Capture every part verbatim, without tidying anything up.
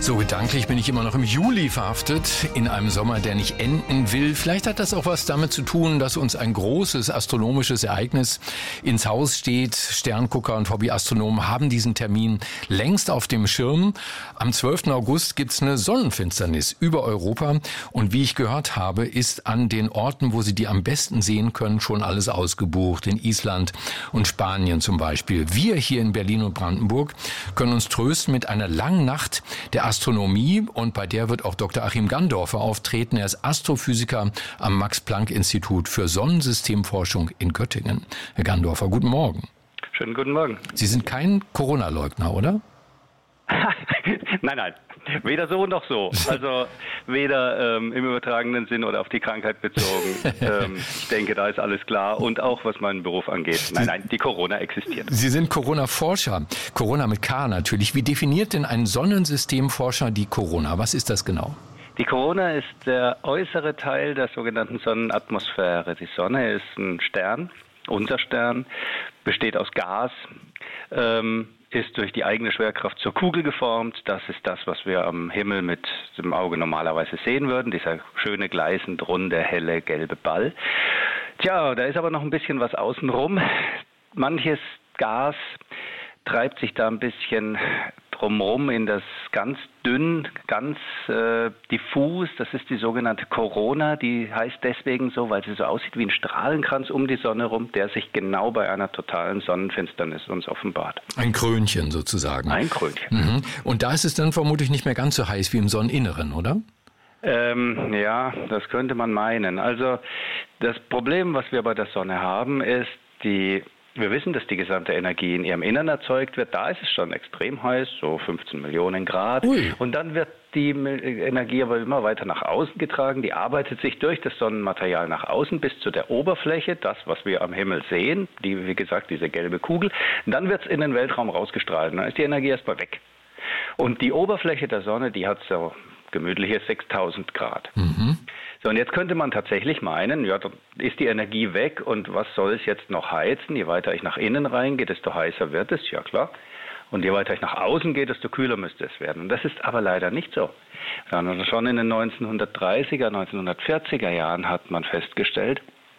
So gedanklich bin ich immer noch im Juli verhaftet, in einem Sommer, der nicht enden will. Vielleicht hat das auch was damit zu tun, dass uns ein großes astronomisches Ereignis ins Haus steht. Sterngucker und Hobbyastronomen haben diesen Termin längst auf dem Schirm. Am zwölften August gibt's eine Sonnenfinsternis über Europa. Und wie ich gehört habe, ist an den Orten, wo Sie die am besten sehen können, schon alles ausgebucht. In Island und Spanien zum Beispiel. Wir hier in Berlin und Brandenburg können uns trösten mit einer langen Nacht der Astronomie, und bei der wird auch Doktor Achim Gandorfer auftreten. Er ist Astrophysiker am Max-Planck-Institut für Sonnensystemforschung in Göttingen. Herr Gandorfer, guten Morgen. Schönen guten Morgen. Sie sind kein Corona-Leugner, oder? Nein, nein. Weder so noch so. Also weder ähm, im übertragenen Sinn oder auf die Krankheit bezogen. ähm, ich denke, da ist alles klar. Und auch was meinen Beruf angeht. Nein, nein, die Corona existiert. Sie sind Corona-Forscher. Corona mit K natürlich. Wie definiert denn ein Sonnensystemforscher die Corona? Was ist das genau? Die Corona ist der äußere Teil der sogenannten Sonnenatmosphäre. Die Sonne ist ein Stern. Unser Stern besteht aus Gas. Ähm, ist durch die eigene Schwerkraft zur Kugel geformt. Das ist das, was wir am Himmel mit dem Auge normalerweise sehen würden. Dieser schöne, gleißend runde, helle, gelbe Ball. Tja, da ist aber noch ein bisschen was außenrum. Manches Gas treibt sich da ein bisschen drumherum in das ganz dünn, ganz äh, diffus. Das ist die sogenannte Corona. Die heißt deswegen so, weil sie so aussieht wie ein Strahlenkranz um die Sonne rum, der sich genau bei einer totalen Sonnenfinsternis uns offenbart. Ein Krönchen sozusagen. Ein Krönchen. Mhm. Und da ist es dann vermutlich nicht mehr ganz so heiß wie im Sonneninneren, oder? Ähm, ja, das könnte man meinen. Also das Problem, was wir bei der Sonne haben, ist die Wir wissen, dass die gesamte Energie in ihrem Innern erzeugt wird. Da ist es schon extrem heiß, so fünfzehn Millionen Grad. Ui. Und dann wird die Energie aber immer weiter nach außen getragen. Die arbeitet sich durch das Sonnenmaterial nach außen bis zu der Oberfläche, das, was wir am Himmel sehen, die, wie gesagt, diese gelbe Kugel. Und dann wird es in den Weltraum rausgestrahlt. Und dann ist die Energie erstmal weg. Und die Oberfläche der Sonne, die hat so gemütliche sechstausend Grad. Mhm. So, und jetzt könnte man tatsächlich meinen, ja, dann ist die Energie weg und was soll es jetzt noch heizen? Je weiter ich nach innen reingehe, desto heißer wird es, ja klar. Und je weiter ich nach außen gehe, desto kühler müsste es werden. Und das ist aber leider nicht so. Sondern schon in den neunzehnhundertdreißiger, neunzehnhundertvierziger Jahren hat man festgestellt,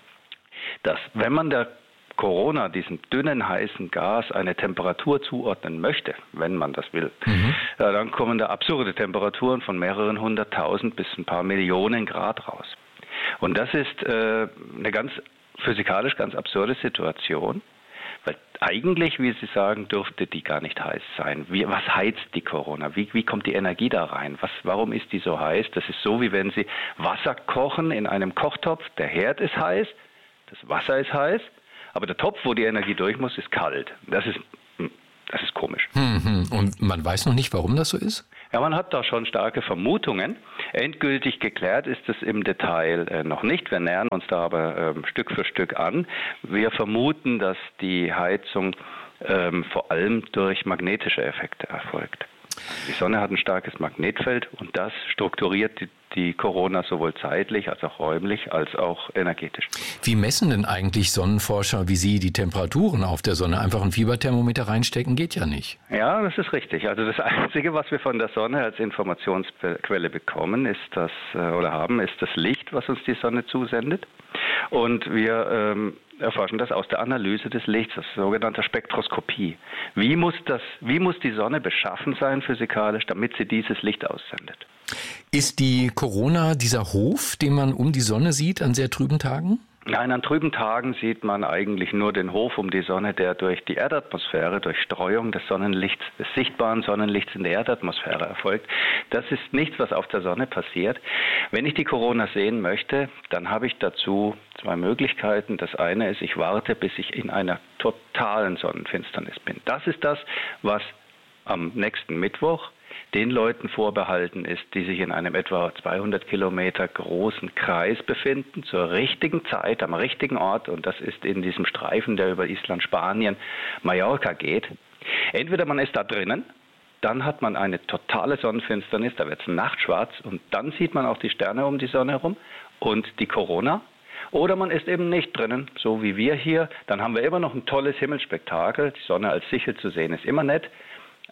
dass wenn man der Corona, diesem dünnen, heißen Gas, eine Temperatur zuordnen möchte, wenn man das will, mhm. ja, dann kommen da absurde Temperaturen von mehreren hunderttausend bis ein paar Millionen Grad raus. Und das ist äh, eine ganz physikalisch ganz absurde Situation, weil eigentlich, wie Sie sagen, dürfte die gar nicht heiß sein. Wie, was heizt die Corona? Wie, wie kommt die Energie da rein? Was, warum ist die so heiß? Das ist so, wie wenn Sie Wasser kochen in einem Kochtopf. Der Herd ist heiß, das Wasser ist heiß, aber der Topf, wo die Energie durch muss, ist kalt. Das ist, das ist komisch. Hm, und man weiß noch nicht, warum das so ist? Ja, man hat da schon starke Vermutungen. Endgültig geklärt ist es im Detail äh, noch nicht. Wir nähern uns da aber ähm, Stück für Stück an. Wir vermuten, dass die Heizung ähm, vor allem durch magnetische Effekte erfolgt. Die Sonne hat ein starkes Magnetfeld und das strukturiert die, die Corona sowohl zeitlich als auch räumlich als auch energetisch. Wie messen denn eigentlich Sonnenforscher wie Sie die Temperaturen auf der Sonne? Einfach ein Fieberthermometer reinstecken geht ja nicht. Ja, das ist richtig. Also das Einzige, was wir von der Sonne als Informationsquelle bekommen, ist das oder haben, ist das Licht, was uns die Sonne zusendet. Und wir ähm, erforschen das aus der Analyse des Lichts, das sogenannte Spektroskopie. Wie muss das, wie muss die Sonne beschaffen sein physikalisch, damit sie dieses Licht aussendet? Ist die Corona dieser Hof, den man um die Sonne sieht an sehr trüben Tagen? Nein, an trüben Tagen sieht man eigentlich nur den Hof um die Sonne, der durch die Erdatmosphäre, durch Streuung des Sonnenlichts, des sichtbaren Sonnenlichts in der Erdatmosphäre erfolgt. Das ist nichts, was auf der Sonne passiert. Wenn ich die Corona sehen möchte, dann habe ich dazu zwei Möglichkeiten. Das eine ist, ich warte, bis ich in einer totalen Sonnenfinsternis bin. Das ist das, was am nächsten Mittwoch den Leuten vorbehalten ist, die sich in einem etwa zweihundert Kilometer großen Kreis befinden, zur richtigen Zeit, am richtigen Ort, und das ist in diesem Streifen, der über Island, Spanien, Mallorca geht. Entweder man ist da drinnen, dann hat man eine totale Sonnenfinsternis, da wird es nachtschwarz und dann sieht man auch die Sterne um die Sonne herum und die Corona. Oder man ist eben nicht drinnen, so wie wir hier, dann haben wir immer noch ein tolles Himmelsspektakel, die Sonne als Sichel zu sehen ist immer nett.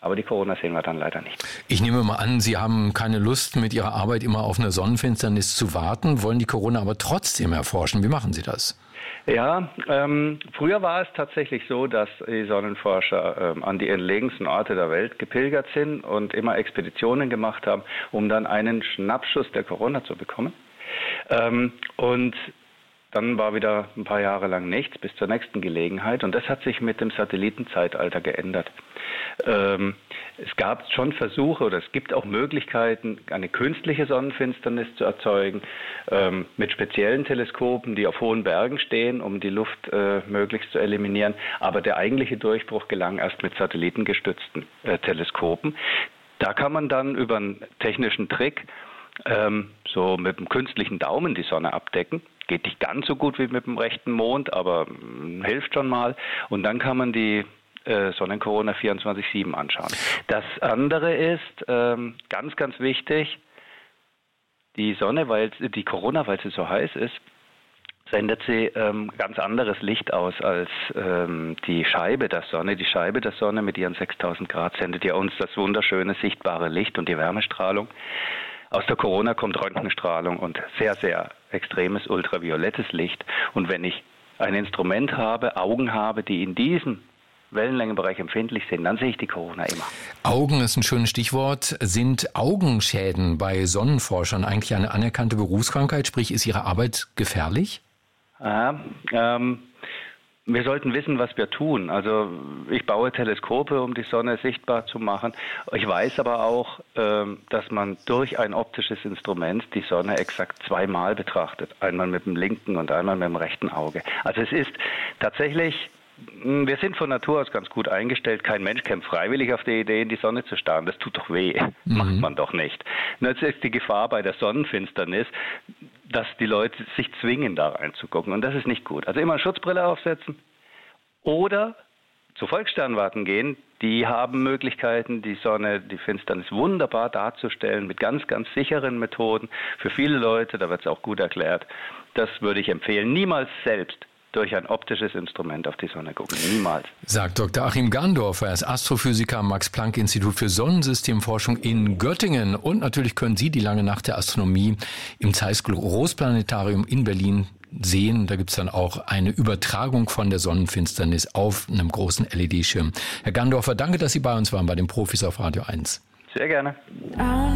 Aber die Corona sehen wir dann leider nicht. Ich nehme mal an, Sie haben keine Lust, mit Ihrer Arbeit immer auf eine Sonnenfinsternis zu warten, wollen die Corona aber trotzdem erforschen. Wie machen Sie das? Ja, ähm, früher war es tatsächlich so, dass die Sonnenforscher ähm, an die entlegensten Orte der Welt gepilgert sind und immer Expeditionen gemacht haben, um dann einen Schnappschuss der Corona zu bekommen. Ähm, und dann war wieder ein paar Jahre lang nichts bis zur nächsten Gelegenheit. Und das hat sich mit dem Satellitenzeitalter geändert. Ähm, es gab schon Versuche oder es gibt auch Möglichkeiten, eine künstliche Sonnenfinsternis zu erzeugen ähm, mit speziellen Teleskopen, die auf hohen Bergen stehen, um die Luft äh, möglichst zu eliminieren. Aber der eigentliche Durchbruch gelang erst mit satellitengestützten äh, Teleskopen. Da kann man dann über einen technischen Trick ähm, so mit dem künstlichen Daumen die Sonne abdecken. Geht nicht ganz so gut wie mit dem rechten Mond, aber mh, hilft schon mal. Und dann kann man die äh, Sonnenkorona vierundzwanzig sieben anschauen. Das andere ist ähm, ganz, ganz wichtig, die Sonne, weil die Corona, weil sie so heiß ist, sendet sie ähm, ganz anderes Licht aus als ähm, die Scheibe der Sonne. Die Scheibe der Sonne mit ihren sechstausend Grad sendet ja uns das wunderschöne sichtbare Licht und die Wärmestrahlung. Aus der Corona kommt Röntgenstrahlung und sehr, sehr extremes ultraviolettes Licht. Und wenn ich ein Instrument habe, Augen habe, die in diesem Wellenlängenbereich empfindlich sind, dann sehe ich die Corona immer. Augen ist ein schönes Stichwort. Sind Augenschäden bei Sonnenforschern eigentlich eine anerkannte Berufskrankheit? Sprich, ist ihre Arbeit gefährlich? Ja, ähm, wir sollten wissen, was wir tun. Also ich baue Teleskope, um die Sonne sichtbar zu machen. Ich weiß aber auch, ähm, dass man durch ein optisches Instrument die Sonne exakt zweimal betrachtet. Einmal mit dem linken und einmal mit dem rechten Auge. Also es ist tatsächlich, wir sind von Natur aus ganz gut eingestellt. Kein Mensch käme freiwillig auf die Idee, in die Sonne zu starren. Das tut doch weh. Mhm. Macht man doch nicht. Und jetzt ist die Gefahr bei der Sonnenfinsternis, dass die Leute sich zwingen, da reinzugucken. Und das ist nicht gut. Also immer eine Schutzbrille aufsetzen oder zu Volkssternwarten gehen. Die haben Möglichkeiten, die Sonne, die Finsternis wunderbar darzustellen mit ganz, ganz sicheren Methoden. Für viele Leute, da wird es auch gut erklärt. Das würde ich empfehlen. Niemals selbst durch ein optisches Instrument auf die Sonne gucken. Niemals. Sagt Doktor Achim Gandorfer. Er ist Astrophysiker am Max-Planck-Institut für Sonnensystemforschung in Göttingen. Und natürlich können Sie die lange Nacht der Astronomie im Zeiss Großplanetarium in Berlin sehen. Da gibt es dann auch eine Übertragung von der Sonnenfinsternis auf einem großen L E D-Schirm. Herr Gandorfer, danke, dass Sie bei uns waren, bei den Profis auf Radio eins. Sehr gerne.